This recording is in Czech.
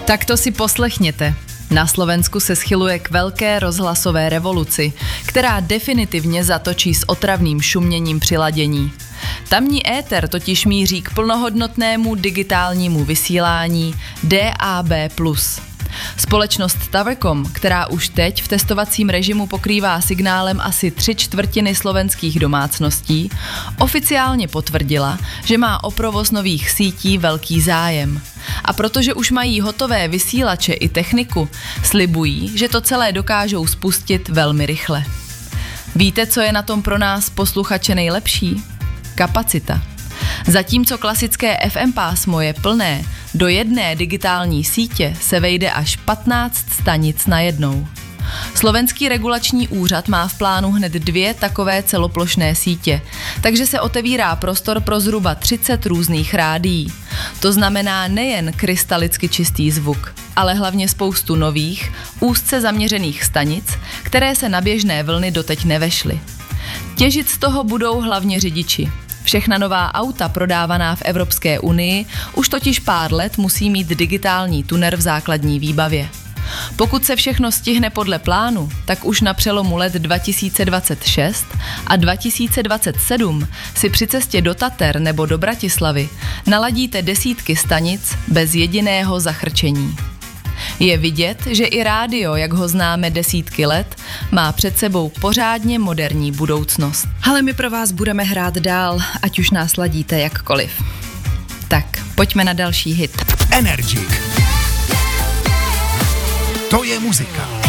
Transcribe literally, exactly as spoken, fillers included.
Tak to si poslechněte. Na Slovensku se schyluje k velké rozhlasové revoluci, která definitivně zatočí s otravným šuměním při ladění. Tamní éter totiž míří k plnohodnotnému digitálnímu vysílání D A B plus. Společnost Tavercom, která už teď v testovacím režimu pokrývá signálem asi tři čtvrtiny slovenských domácností, oficiálně potvrdila, že má o provoz nových sítí velký zájem. A protože už mají hotové vysílače i techniku, slibují, že to celé dokážou spustit velmi rychle. Víte, co je na tom pro nás posluchače nejlepší? Kapacita. Zatímco klasické F M pásmo je plné, do jedné digitální sítě se vejde až patnáct stanic najednou. Slovenský regulační úřad má v plánu hned dvě takové celoplošné sítě, takže se otevírá prostor pro zhruba třicet různých rádií. To znamená nejen krystalicky čistý zvuk, ale hlavně spoustu nových, úzce zaměřených stanic, které se na běžné vlny doteď nevešly. Těžit z toho budou hlavně řidiči. Všechna nová auta prodávaná v Evropské unii už totiž pár let musí mít digitální tuner v základní výbavě. Pokud se všechno stihne podle plánu, tak už na přelomu let dva tisíce dvacet šest a dva tisíce dvacet sedm si při cestě do Tater nebo do Bratislavy naladíte desítky stanic bez jediného zachrčení. Je vidět, že i rádio, jak ho známe desítky let, má před sebou pořádně moderní budoucnost. Ale my pro vás budeme hrát dál, ať už nás ladíte jakkoliv. Tak, pojďme na další hit. Energy. To je muzika.